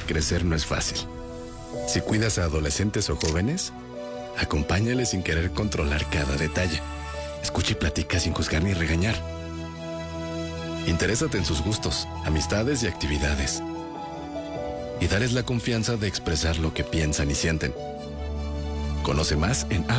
crecer no es fácil. Si cuidas a adolescentes o jóvenes, acompáñales sin querer controlar cada detalle. Escucha y platica sin juzgar ni regañar. Interésate en sus gustos, amistades y actividades. Y dales la confianza de expresar lo que piensan y sienten. Conoce más en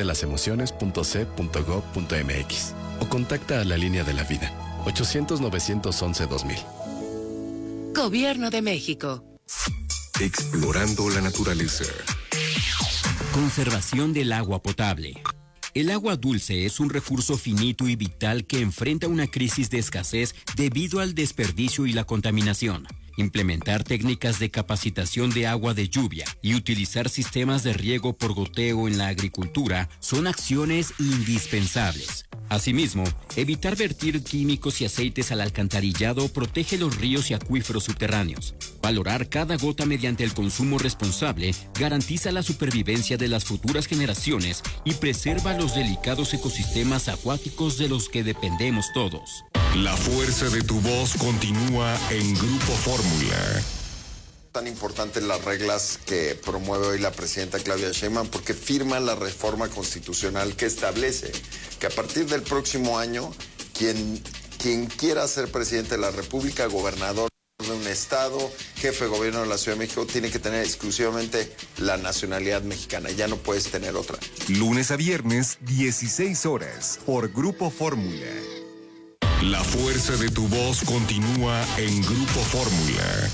abcdelasemociones.c.gov.mx o contacta a la línea de la vida 800-911-2000. Gobierno de México. Explorando la naturaleza. Conservación del agua potable. El agua dulce es un recurso finito y vital que enfrenta una crisis de escasez debido al desperdicio y la contaminación. Implementar técnicas de capacitación de agua de lluvia y utilizar sistemas de riego por goteo en la agricultura son acciones indispensables. Asimismo, evitar vertir químicos y aceites al alcantarillado protege los ríos y acuíferos subterráneos. Valorar cada gota mediante el consumo responsable garantiza la supervivencia de las futuras generaciones y preserva los delicados ecosistemas acuáticos de los que dependemos todos. La fuerza de tu voz continúa en Grupo Fórmula. Tan importantes las reglas que promueve hoy la presidenta Claudia Sheinbaum, porque firma la reforma constitucional que establece que a partir del próximo año quien quiera ser presidente de la República, gobernador de un estado, jefe de gobierno de la Ciudad de México, tiene que tener exclusivamente la nacionalidad mexicana, ya no puedes tener otra. Lunes a viernes, 16 horas, por Grupo Fórmula. La fuerza de tu voz continúa en Grupo Fórmula.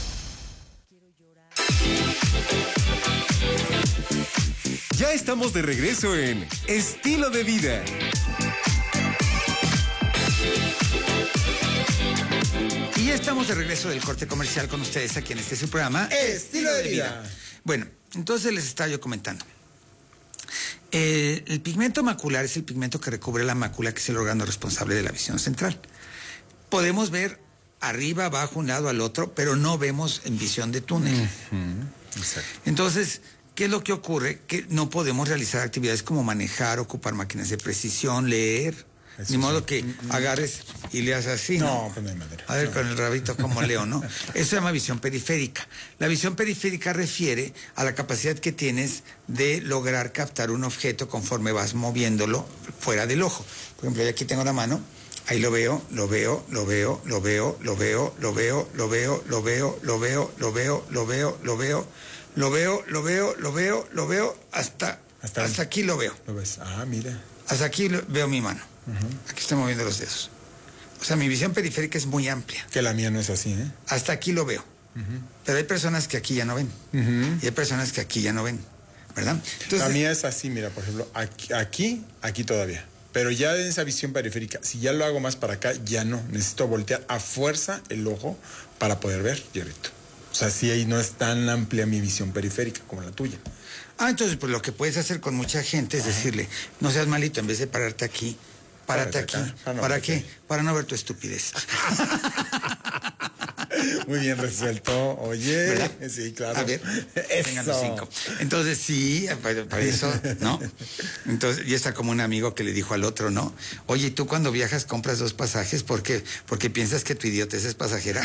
Ya estamos de regreso en Estilo de Vida. Y ya estamos de regreso del corte comercial con ustedes aquí en su programa Estilo de Vida. Bueno, entonces les estaba yo comentando. El pigmento macular es el pigmento que recubre la mácula, que es el órgano responsable de la visión central. Podemos ver arriba, abajo, un lado al otro, pero no vemos en visión de túnel. Exacto. Entonces, ¿qué es lo que ocurre? Que no podemos realizar actividades como manejar, ocupar máquinas de precisión, leer. Eso Ni modo sí. que agarres y leas así, ¿no? No, pues no hay manera. A ver, con el rabito como leo, ¿no? Eso se llama visión periférica. La visión periférica refiere a la capacidad que tienes de lograr captar un objeto conforme vas moviéndolo fuera del ojo. Por ejemplo, yo aquí tengo la mano. Ahí lo veo, lo veo, lo veo, lo veo, lo veo, lo veo, lo veo, lo veo, lo veo, lo veo, lo veo, lo veo, lo veo, lo veo, lo veo, lo veo, hasta aquí lo veo. ¿Lo ves? Ah, mira. Hasta aquí veo mi mano. Aquí estoy moviendo los dedos. O sea, mi visión periférica es muy amplia. Que la mía no es así, ¿eh? Hasta aquí lo veo. Pero hay personas que aquí ya no ven. Y hay personas que aquí ya no ven. ¿Verdad? Entonces, la mía es así, mira, por ejemplo, aquí todavía. Pero ya en esa visión periférica, si ya lo hago más para acá, ya no. Necesito voltear a fuerza el ojo para poder ver, Jerrito. O sea, sí, ahí no es tan amplia mi visión periférica como la tuya. entonces, pues lo que puedes hacer con mucha gente es decirle, no seas malito, en vez de pararte aquí, párate aquí. ¿Para qué? Para no ver tu estupidez. Muy bien resuelto. Oye, ¿verdad? Sí, claro. A ver, tengan los 5. Entonces, sí, para eso, ¿no? Entonces, y está como un amigo que le dijo al otro, ¿no? Oye, tú cuando viajas compras 2 pasajes, ¿por qué? Porque piensas que tu idiotez es pasajera.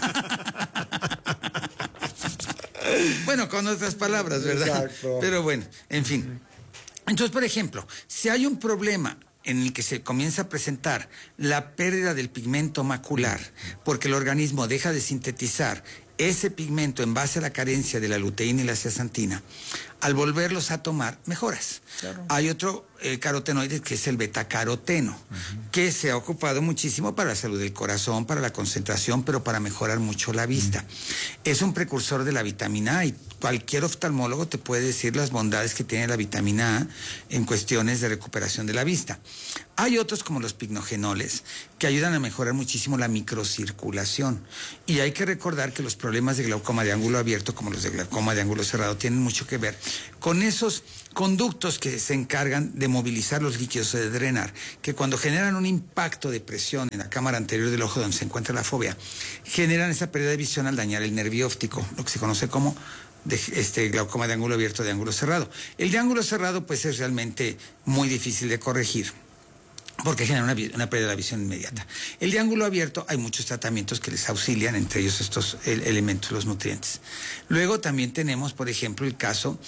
Bueno, con otras palabras, ¿verdad? Exacto. Pero bueno, en fin. Entonces, por ejemplo, si hay un problema en el que se comienza a presentar la pérdida del pigmento macular, porque el organismo deja de sintetizar ese pigmento en base a la carencia de la luteína y la zeaxantina, al volverlos a tomar, mejoras. Claro. Hay otro carotenoide que es el betacaroteno, que se ha ocupado muchísimo para la salud del corazón, para la concentración, pero para mejorar mucho la vista. Es un precursor de la vitamina A y cualquier oftalmólogo te puede decir las bondades que tiene la vitamina A en cuestiones de recuperación de la vista. Hay otros como los pignogenoles que ayudan a mejorar muchísimo la microcirculación. Y hay que recordar que los problemas de glaucoma de ángulo abierto, como los de glaucoma de ángulo cerrado, tienen mucho que ver con esos conductos que se encargan de movilizar los líquidos, de drenar, que cuando generan un impacto de presión en la cámara anterior del ojo donde se encuentra la fóvea, generan esa pérdida de visión al dañar el nervio óptico, lo que se conoce como glaucoma de ángulo abierto, de ángulo cerrado. El de ángulo cerrado pues es realmente muy difícil de corregir. porque genera una pérdida de la visión inmediata. El de ángulo abierto, hay muchos tratamientos que les auxilian, entre ellos estos elementos, los nutrientes. Luego también tenemos, por ejemplo, el caso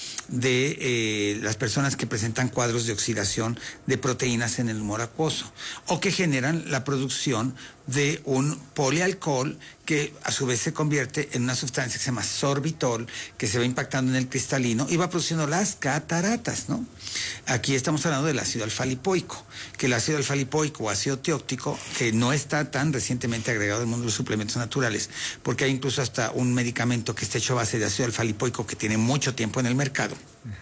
de las personas que presentan cuadros de oxidación de proteínas en el humor acuoso, o que generan la producción de un polialcohol que a su vez se convierte en una sustancia que se llama sorbitol, que se va impactando en el cristalino y va produciendo las cataratas, ¿no? Aquí estamos hablando del ácido alfa-lipoico, que el ácido alfa-lipoico o ácido tióctico, que no está tan recientemente agregado al mundo de los suplementos naturales, porque hay incluso hasta un medicamento que está hecho a base de ácido alfa-lipoico que tiene mucho tiempo en el mercado.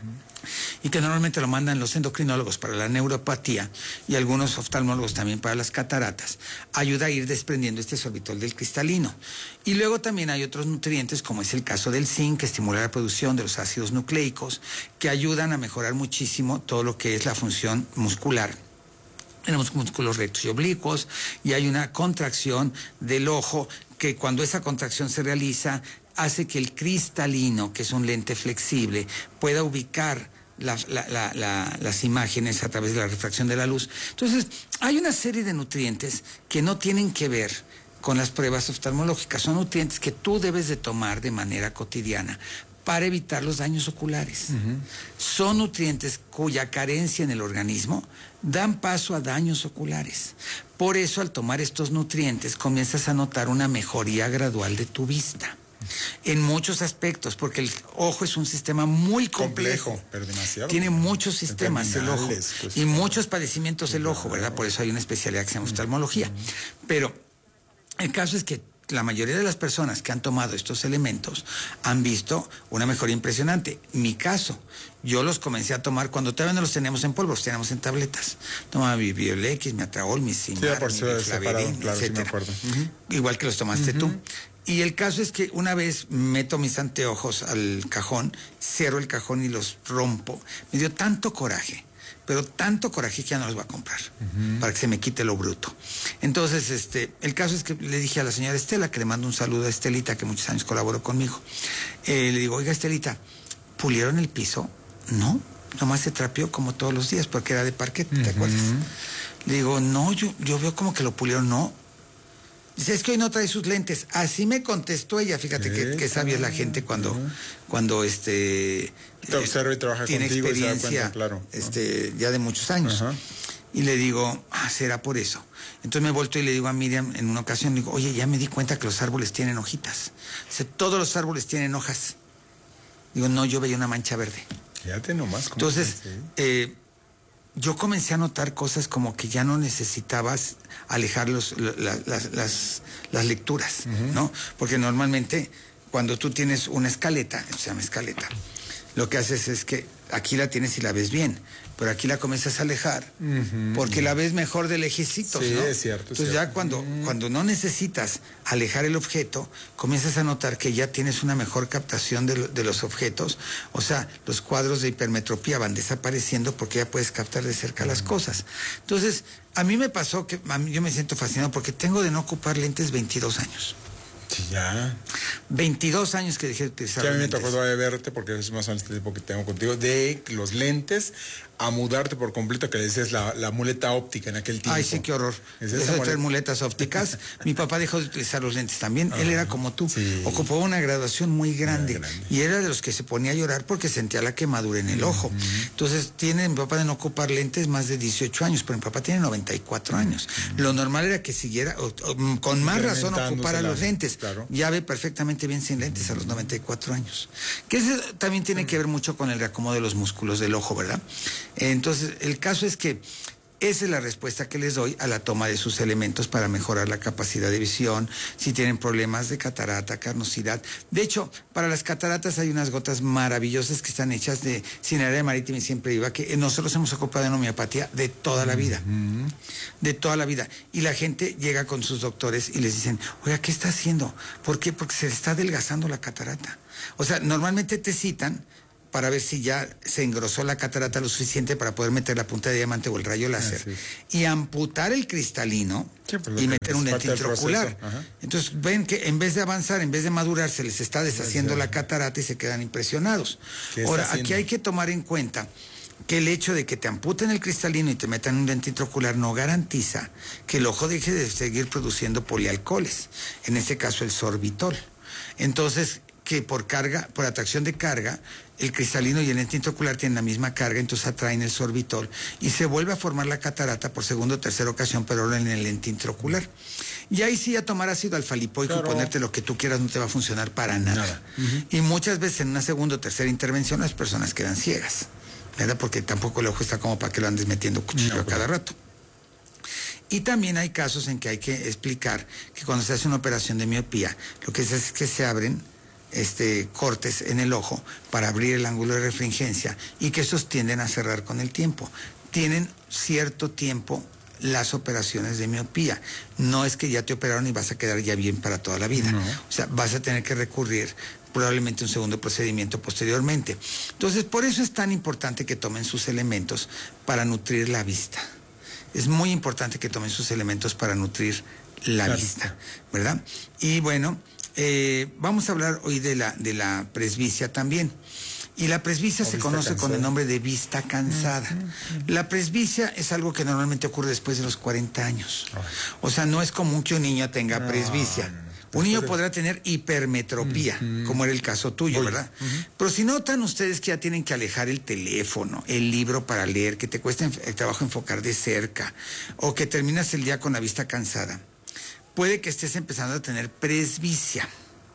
Y que normalmente lo mandan los endocrinólogos para la neuropatía y algunos oftalmólogos también para las cataratas, ayuda a ir desprendiendo este sorbitol del cristalino. Y luego también hay otros nutrientes, como es el caso del zinc, que estimula la producción de los ácidos nucleicos, que ayudan a mejorar muchísimo todo lo que es la función muscular. Tenemos músculos rectos y oblicuos, y hay una contracción del ojo, que cuando esa contracción se realiza, hace que el cristalino, que es un lente flexible, pueda ubicar las imágenes a través de la refracción de la luz. Entonces, hay una serie de nutrientes que no tienen que ver con las pruebas oftalmológicas. Son nutrientes que tú debes de tomar de manera cotidiana para evitar los daños oculares. Son nutrientes cuya carencia en el organismo dan paso a daños oculares. Por eso, al tomar estos nutrientes, comienzas a notar una mejoría gradual de tu vista. En muchos aspectos, porque el ojo es un sistema muy complejo, pero demasiado. Tiene muchos sistemas el ojo pues, y muchos padecimientos el ojo, ¿verdad? Por eso hay una especialidad que se llama oftalmología. Pero el caso es que la mayoría de las personas que han tomado estos elementos han visto una mejoría impresionante. Mi caso, yo los comencé a tomar cuando todavía no los teníamos en polvo, los teníamos en tabletas. Tomaba mi Biolex, mi Atraol, mi Simar, mi Flaverin, claro, etcétera. Sí me Igual que los tomaste tú. Y el caso es que una vez meto mis anteojos al cajón, cierro el cajón y los rompo. Me dio tanto coraje, pero tanto coraje que ya no los voy a comprar, para que se me quite lo bruto. Entonces, el caso es que le dije a la señora Estela, que le mando un saludo a Estelita, que muchos años colaboró conmigo. Le digo, oiga, Estelita, ¿pulieron el piso? No, nomás se trapeó como todos los días, porque era de parquet, ¿te acuerdas? Le digo, no, yo veo como que lo pulieron, no. Dice, es que hoy no trae sus lentes. Así me contestó ella. Fíjate que sabia es la gente cuando te observa y trabaja tiene contigo experiencia, y se da cuenta, claro, ¿no? Ya de muchos años. Y le digo, será por eso. Entonces me vuelto y le digo a Miriam en una ocasión, le digo, oye, ya me di cuenta que los árboles tienen hojitas. Dice, todos los árboles tienen hojas. Digo, no, yo veía una mancha verde. Fíjate nomás. Entonces, yo comencé a notar cosas como que ya no necesitabas alejar las lecturas, ¿no? Porque normalmente cuando tú tienes una escaleta, se llama escaleta, lo que haces es que aquí la tienes y la ves bien, pero aquí la comienzas a alejar porque la ves mejor de lejecitos, sí, ¿no? Es cierto. Entonces ya cuando no necesitas alejar el objeto, comienzas a notar que ya tienes una mejor captación de los objetos. O sea, los cuadros de hipermetropía van desapareciendo porque ya puedes captar de cerca las cosas. Entonces, a mí me pasó que yo me siento fascinado porque tengo de no ocupar lentes 22 años. Sí, ya. 22 años que dejé de utilizar que a mí me lentes. tocó todavía verte, porque es más o menos este tiempo que tengo contigo, de los lentes a mudarte por completo, que le decías la muleta óptica en aquel tiempo. Ay, sí, qué horror. Eso de tener muletas ópticas. Mi papá dejó de utilizar los lentes también. Él era como tú. Sí. Ocupó una graduación muy grande. Y era de los que se ponía a llorar porque sentía la quemadura en el ojo. Entonces, mi papá de no ocupar lentes más de 18 años, pero mi papá tiene 94 años. Lo normal era que siguiera, con más razón, ocupara los lentes. Claro. Ya ve perfectamente bien sin lentes a los 94 años. Que eso también tiene que ver mucho con el reacomodo de los músculos del ojo, ¿verdad? Entonces, el caso es que esa es la respuesta que les doy a la toma de sus elementos para mejorar la capacidad de visión, si tienen problemas de catarata, carnosidad. De hecho, para las cataratas hay unas gotas maravillosas que están hechas de Sinergia Marítima y Siempre Viva, que nosotros hemos ocupado en homeopatía de toda la vida. De toda la vida. Y la gente llega con sus doctores y les dicen, oiga, ¿qué está haciendo? ¿Por qué? Porque se le está adelgazando la catarata. O sea, normalmente te citan para ver si ya se engrosó la catarata lo suficiente para poder meter la punta de diamante o el rayo láser y amputar el cristalino y meter un lente intraocular. Entonces ven que en vez de avanzar, en vez de madurar, se les está deshaciendo la catarata y se quedan impresionados. Ahora, aquí hay que tomar en cuenta que el hecho de que te amputen el cristalino y te metan un lente intraocular no garantiza que el ojo deje de seguir produciendo polialcoholes, en este caso el sorbitol. Entonces, que por atracción de carga, el cristalino y el lente intraocular tienen la misma carga, entonces atraen el sorbitol y se vuelve a formar la catarata por segunda o tercera ocasión, pero ahora en el lente intraocular. Y ahí sí, a tomar ácido alfa-lipoico y ponerte lo que tú quieras no te va a funcionar para nada. Y muchas veces en una segunda o tercera intervención las personas quedan ciegas, ¿verdad? Porque tampoco el ojo está como para que lo andes metiendo cuchillo a cada rato. Y también hay casos en que hay que explicar que cuando se hace una operación de miopía, lo que se hace es que se abren cortes en el ojo para abrir el ángulo de refringencia y que estos tienden a cerrar con el tiempo. Tienen cierto tiempo las operaciones de miopía. No es que ya te operaron y vas a quedar ya bien para toda la vida. No. O sea, vas a tener que recurrir probablemente un segundo procedimiento posteriormente. Entonces, por eso es tan importante que tomen sus elementos para nutrir la vista. Es muy importante que tomen sus elementos para nutrir la vista, ¿verdad? Y bueno, vamos a hablar hoy de la presbicia también. Y la presbicia se conoce con el nombre de vista cansada. La presbicia es algo que normalmente ocurre después de los 40 años. O sea, no es común que un niño tenga presbicia. Un niño podrá tener hipermetropía, como era el caso tuyo, ¿verdad? Pero si notan ustedes que ya tienen que alejar el teléfono, el libro para leer, que te cuesta el trabajo enfocar de cerca, o que terminas el día con la vista cansada, puede que estés empezando a tener presbicia.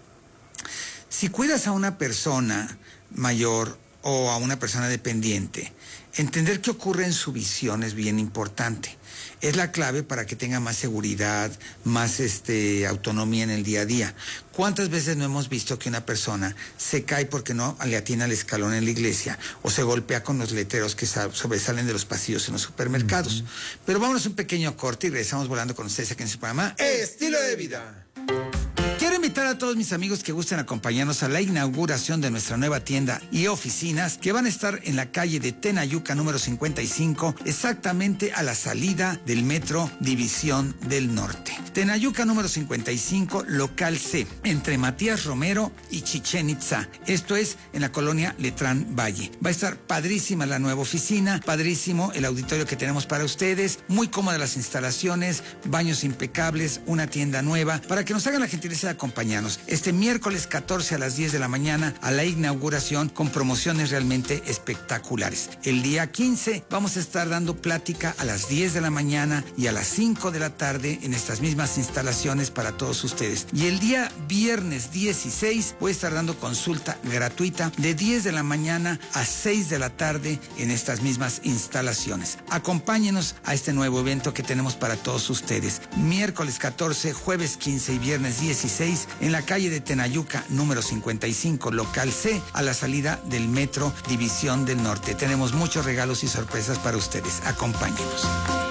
Si cuidas a una persona mayor o a una persona dependiente, entender qué ocurre en su visión es bien importante. Es la clave para que tenga más seguridad, más autonomía en el día a día. ¿Cuántas veces no hemos visto que una persona se cae porque no le atina el escalón en la iglesia o se golpea con los letreros que sobresalen de los pasillos en los supermercados? Pero vámonos a un pequeño corte y regresamos volando con ustedes aquí en su programa Estilo de Vida. Quiero invitar a todos mis amigos que gusten acompañarnos a la inauguración de nuestra nueva tienda y oficinas que van a estar en la calle de Tenayuca número 55, exactamente a la salida del metro División del Norte. Tenayuca número 55, local C, entre Matías Romero y Chichén Itzá. Esto es en la colonia Letrán Valle. Va a estar padrísima la nueva oficina, padrísimo el auditorio que tenemos para ustedes, muy cómodas las instalaciones, baños impecables, una tienda nueva, para que nos hagan la gentileza de acompañarnos este miércoles 14 a las 10 de la mañana a la inauguración con promociones realmente espectaculares. El día 15 vamos a estar dando plática a las 10 de la mañana y a las 5 de la tarde en estas mismas instalaciones para todos ustedes. Y el día viernes 16 voy a estar dando consulta gratuita de 10 de la mañana a 6 de la tarde en estas mismas instalaciones. Acompáñenos a este nuevo evento que tenemos para todos ustedes. Miércoles 14, jueves 15 y viernes 16 en la calle de Tenayuca número 55, local C, a la salida del metro División del Norte. Tenemos muchos regalos y sorpresas para ustedes. Acompáñenos.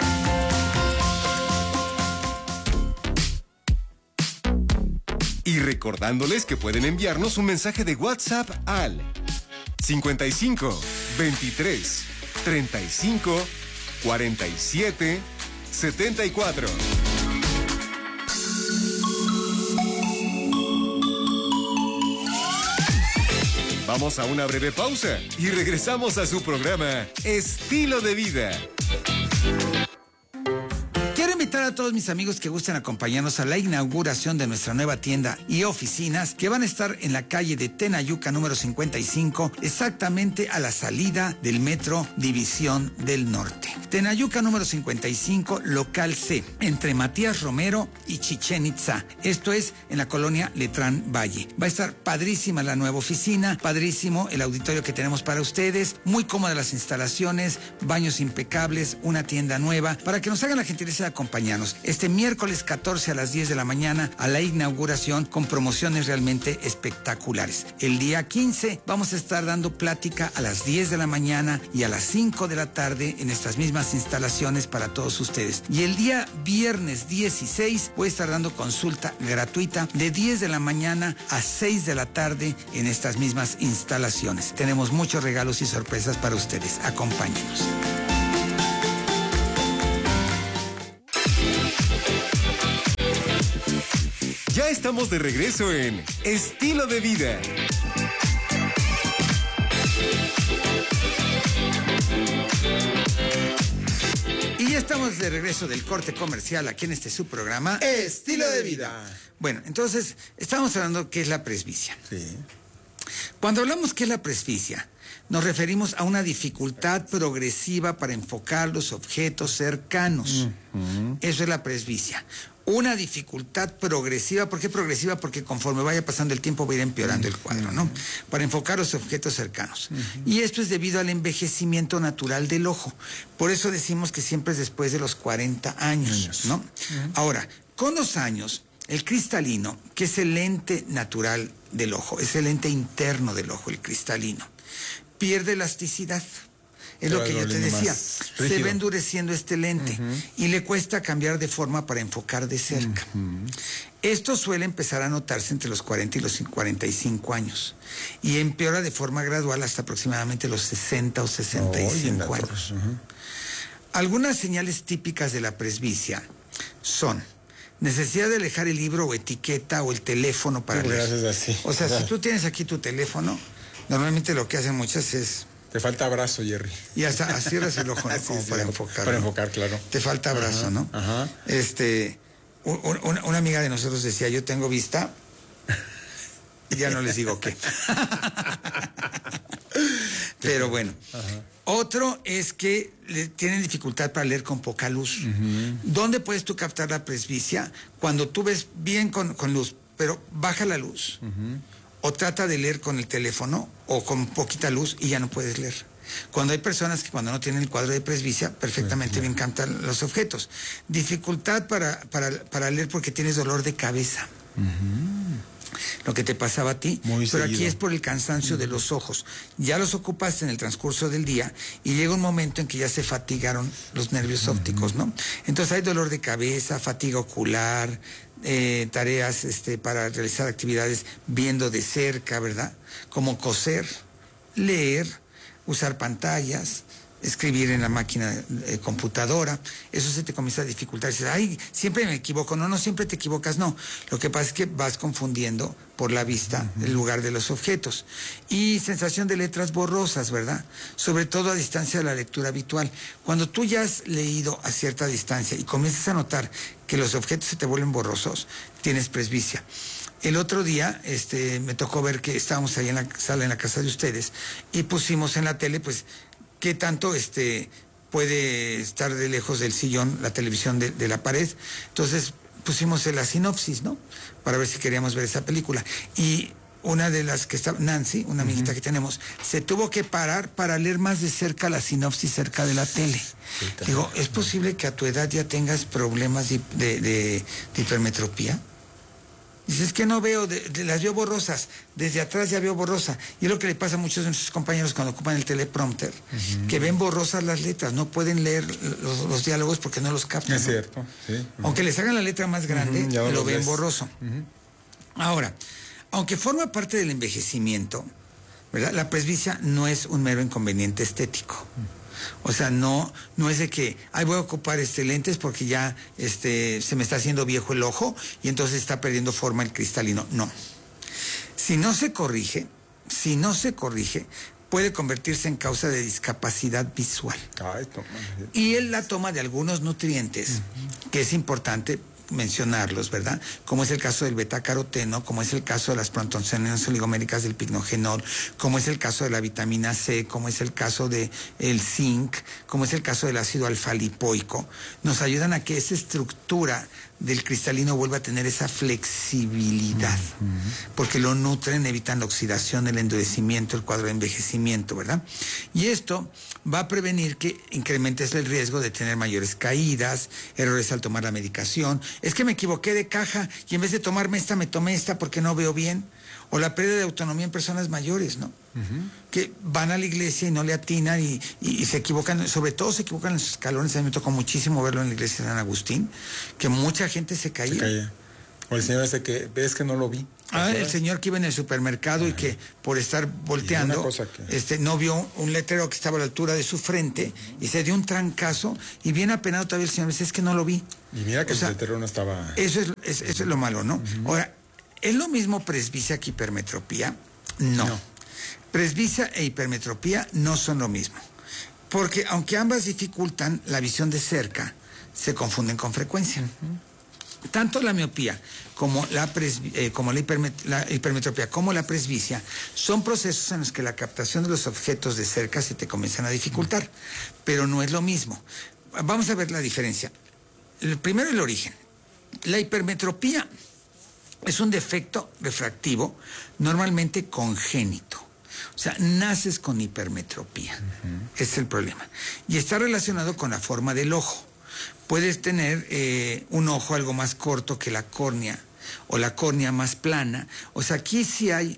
Y recordándoles que pueden enviarnos un mensaje de WhatsApp al 55 23 35 47 74. Vamos a una breve pausa y regresamos a su programa Estilo de Vida. Quiero invitar a todos mis amigos que gusten acompañarnos a la inauguración de nuestra nueva tienda y oficinas que van a estar en la calle de Tenayuca número 55, exactamente a la salida del metro División del Norte. Tenayuca número 55, local C, entre Matías Romero y Chichén Itzá. Esto es en la colonia Letrán Valle. Va a estar padrísima la nueva oficina, padrísimo el auditorio que tenemos para ustedes, muy cómodas las instalaciones, baños impecables, una tienda nueva, para que nos hagan la gentileza de acompañarnos este miércoles 14 a las 10 de la mañana a la inauguración con promociones realmente espectaculares. El día 15 vamos a estar dando plática a las 10 de la mañana y a las 5 de la tarde en estas mismas instalaciones para todos ustedes. Y el día viernes 16 voy a estar dando consulta gratuita de 10 de la mañana a 6 de la tarde en estas mismas instalaciones. Tenemos muchos regalos y sorpresas para ustedes. Acompáñenos. Ya estamos de regreso en Estilo de Vida. estamos de regreso del corte comercial aquí en su programa Estilo de Vida. Bueno, entonces, estamos hablando qué es la presbicia. Sí. Cuando hablamos qué es la presbicia, nos referimos a una dificultad progresiva para enfocar los objetos cercanos. Eso es la presbicia. Una dificultad progresiva. ¿Por qué progresiva? Porque conforme vaya pasando el tiempo va a ir empeorando el cuadro, ¿no? Para enfocar los objetos cercanos. Y esto es debido al envejecimiento natural del ojo. Por eso decimos que siempre es después de los 40 años, ¿no? Ahora, con los años, el cristalino, que es el lente natural del ojo, es el lente interno del ojo, el cristalino, pierde elasticidad. Es lo que yo te decía. Se va endureciendo este lente y le cuesta cambiar de forma para enfocar de cerca. Esto suele empezar a notarse entre los 40 y los 45 años y empeora de forma gradual hasta aproximadamente los 60 o 65 años. Algunas señales típicas de la presbicia son necesidad de alejar el libro o etiqueta o el teléfono para leer. Así. O sea, si tú tienes aquí tu teléfono, normalmente lo que hacen muchas es... Te falta abrazo, Jerry. Y hasta cierras el ojo, ¿no? Como para enfocar. Para enfocar, claro. Te falta abrazo, ¿no? Una amiga de nosotros decía, yo tengo vista, y ya no les digo qué. Pero bueno. Otro es que tienen dificultad para leer con poca luz. ¿Dónde puedes tú captar la presbicia? Cuando tú ves bien con luz, pero baja la luz. O trata de leer con el teléfono o con poquita luz y ya no puedes leer. Cuando hay personas que cuando no tienen el cuadro de presbicia, perfectamente bien captan los objetos. Dificultad para leer porque tienes dolor de cabeza. Lo que te pasaba a ti, pero aquí es por el cansancio de los ojos. Ya los ocupaste en el transcurso del día y llega un momento en que ya se fatigaron los nervios ópticos, ¿no? Entonces hay dolor de cabeza, fatiga ocular, tareas para realizar actividades viendo de cerca, ¿verdad? Como coser, leer, usar pantallas, escribir en la máquina computadora. Eso se te comienza a dificultar. Dices, ay, siempre me equivoco. No siempre te equivocas, no. Lo que pasa es que vas confundiendo por la vista el lugar de los objetos. Y sensación de letras borrosas, ¿verdad? Sobre todo a distancia de la lectura habitual. Cuando tú ya has leído a cierta distancia y comienzas a notar que los objetos se te vuelven borrosos, tienes presbicia. El otro día me tocó ver que estábamos ahí en la sala, en la casa de ustedes, y pusimos en la tele, pues, qué tanto puede estar de lejos del sillón la televisión de la pared. Entonces pusimos la sinopsis, ¿no? Para ver si queríamos ver esa película. Y una de las que está, Nancy, una amiguita que tenemos, se tuvo que parar para leer más de cerca la sinopsis cerca de la tele. Digo, ¿es posible que a tu edad ya tengas problemas de hipermetropía? Dices, es que no veo, las veo borrosas, desde atrás ya veo borrosa. Y es lo que le pasa a muchos de nuestros compañeros cuando ocupan el teleprompter, que ven borrosas las letras, no pueden leer los diálogos porque no los captan. Es cierto, sí. Aunque les hagan la letra más grande, lo ven borroso. Ahora, aunque forma parte del envejecimiento, ¿verdad? La presbicia no es un mero inconveniente estético. O sea, no es de que, voy a ocupar lentes porque ya se me está haciendo viejo el ojo y entonces está perdiendo forma el cristalino. No. Si no se corrige, puede convertirse en causa de discapacidad visual. Y en la toma de algunos nutrientes, que es importante mencionarlos, ¿verdad? Como es el caso del betacaroteno, como es el caso de las proantoocianinas oligoméricas del pignogenol, como es el caso de la vitamina C, como es el caso del zinc, como es el caso del ácido alfa-lipoico, nos ayudan a que esa estructura del cristalino vuelva a tener esa flexibilidad, porque lo nutren, evitan la oxidación, el endurecimiento, el cuadro de envejecimiento, ¿verdad? Y esto va a prevenir que incrementes el riesgo de tener mayores caídas, errores al tomar la medicación. Es que me equivoqué de caja y en vez de tomarme esta, me tomé esta porque no veo bien. O la pérdida de autonomía en personas mayores, ¿no? Que van a la iglesia y no le atinan y se equivocan, sobre todo se equivocan en los escalones. A mí me tocó muchísimo verlo en la iglesia de San Agustín, que mucha gente se caía. O el señor que ves que no lo vi. El señor que iba en el supermercado y que por estar volteando, no vio un letrero que estaba a la altura de su frente y se dio un trancazo y bien apenado todavía el señor dice, es que no lo vi. Y mira que el letrero no estaba... Eso es lo malo, ¿no? Ahora, ¿es lo mismo presbicia que hipermetropía? No. Presbicia e hipermetropía no son lo mismo. Porque aunque ambas dificultan la visión de cerca, se confunden con frecuencia. Tanto la miopía como la hipermetropía como la presbicia son procesos en los que la captación de los objetos de cerca se te comienzan a dificultar, pero no es lo mismo. Vamos a ver la diferencia. Primero, el origen. La hipermetropía es un defecto refractivo normalmente congénito. O sea, naces con hipermetropía. Ese es el problema. Y está relacionado con la forma del ojo. Puedes tener un ojo algo más corto que la córnea o la córnea más plana. O sea, aquí sí hay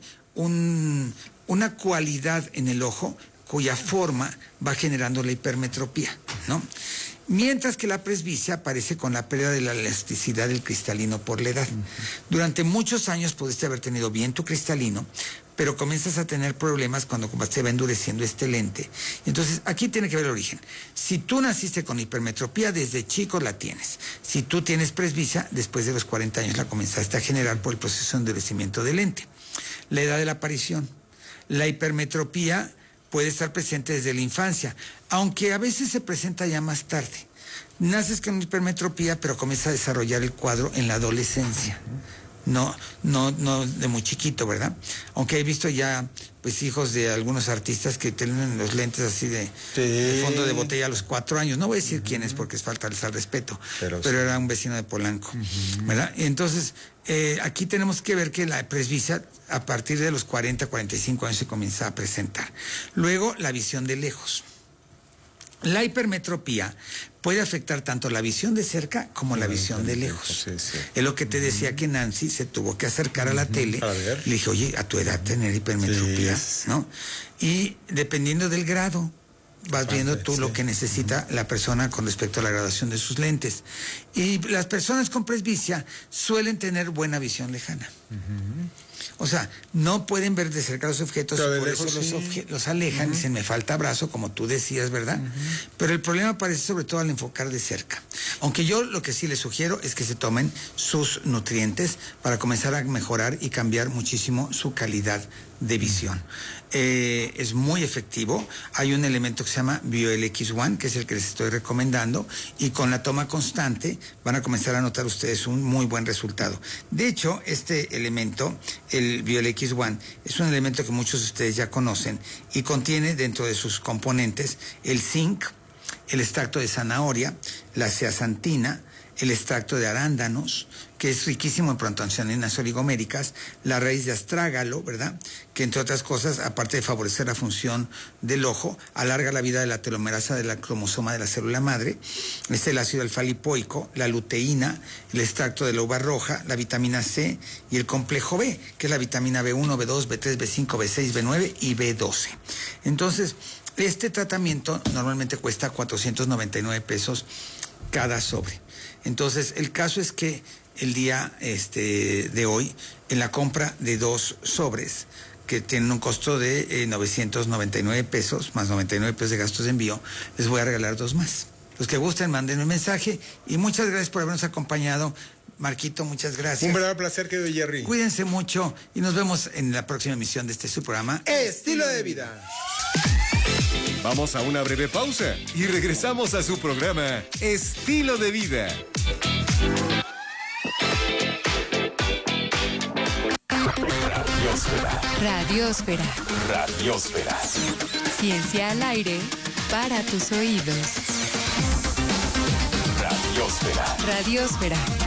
una cualidad en el ojo cuya forma va generando la hipermetropía, ¿no? Mientras que la presbicia aparece con la pérdida de la elasticidad del cristalino por la edad. Durante muchos años pudiste haber tenido bien tu cristalino, pero comienzas a tener problemas cuando se va endureciendo este lente. Entonces, aquí tiene que ver el origen. Si tú naciste con hipermetropía, desde chico la tienes. Si tú tienes presbicia, después de los 40 años la comenzaste a generar por el proceso de endurecimiento del lente. La edad de la aparición. La hipermetropía puede estar presente desde la infancia, aunque a veces se presenta ya más tarde. Naces con hipermetropía, pero comienza a desarrollar el cuadro en la adolescencia. No de muy chiquito, ¿verdad? Aunque he visto ya, pues, hijos de algunos artistas que tienen los lentes así de fondo de botella a los 4 años. No voy a decir quién es porque es faltarles al respeto, pero era un vecino de Polanco, ¿verdad? Entonces, aquí tenemos que ver que la presbicia a partir de los 40, 45 años se comienza a presentar. Luego, la visión de lejos. La hipermetropía puede afectar tanto la visión de cerca como la visión de lejos. Es lo que te decía que Nancy se tuvo que acercar a la tele. Le dije, oye, a tu edad tener hipermetropía, ¿no? Y dependiendo del grado, vas viendo tú lo que necesita la persona con respecto a la graduación de sus lentes. Y las personas con presbicia suelen tener buena visión lejana. O sea, no pueden ver de cerca los objetos, por eso los alejan, dicen, me falta brazo, como tú decías, ¿verdad? Pero el problema aparece sobre todo al enfocar de cerca. Aunque yo lo que sí les sugiero es que se tomen sus nutrientes para comenzar a mejorar y cambiar muchísimo su calidad de visión. Es muy efectivo. Hay un elemento que se llama BioLX1, que es el que les estoy recomendando, y con la toma constante van a comenzar a notar ustedes un muy buen resultado. De hecho, este elemento, el BioLX1, es un elemento que muchos de ustedes ya conocen y contiene dentro de sus componentes el zinc, el extracto de zanahoria, la zeaxantina, el extracto de arándanos, que es riquísimo en proanteocianinas oligoméricas, la raíz de astrágalo, ¿verdad? Que entre otras cosas, aparte de favorecer la función del ojo, alarga la vida de la telomerasa de la cromosoma de la célula madre. Es el ácido alfa-lipoico, la luteína, el extracto de la uva roja, la vitamina C y el complejo B, que es la vitamina B1, B2, B3, B5, B6, B9 y B12. Entonces, este tratamiento normalmente cuesta 499 pesos cada sobre. Entonces, el caso es que el día de hoy, en la compra de 2 sobres, que tienen un costo de 999 pesos, más 99 pesos de gastos de envío, les voy a regalar 2 más. Los que gusten, manden un mensaje y muchas gracias por habernos acompañado. Marquito, muchas gracias. Un verdadero placer, querido Jerry. Cuídense mucho y nos vemos en la próxima emisión de su programa Estilo de Vida. Vamos a una breve pausa y regresamos a su programa Estilo de Vida. Radiosfera. Radiosfera. Ciencia al aire para tus oídos. Radiosfera. Radiosfera.